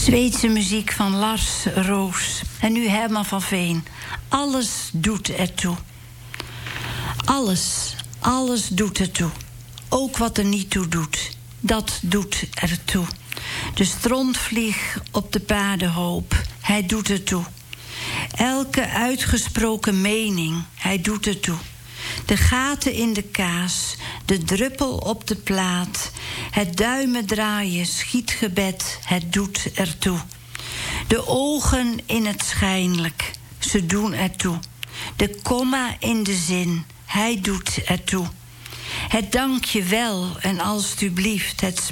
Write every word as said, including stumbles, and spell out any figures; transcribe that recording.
Zweedse muziek van Lars Roos. En nu Herman van Veen. Alles doet ertoe. Alles, alles doet ertoe. Ook wat er niet toe doet. Dat doet ertoe. De strontvlieg op de paardenhoop. Hij doet ertoe. Elke uitgesproken mening. Hij doet ertoe. De gaten in de kaas, de druppel op de plaat, het duimen draaien, schietgebed, het doet ertoe. De ogen in het schijnlijk, ze doen ertoe. De komma in de zin, hij doet ertoe. Het dankje wel en alstublieft, het